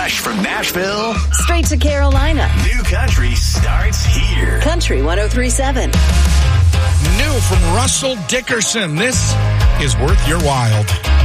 Fresh from Nashville, straight to Carolina. New country starts here. Country 103.7. New from Russell Dickerson. This is Worth Your While.